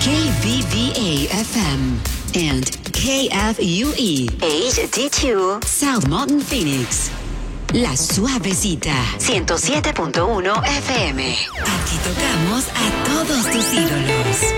KVVA FM and KFUE HD2 South Mountain Phoenix. La Suavecita 107.1 FM. Aquí tocamos a todos tus ídolos.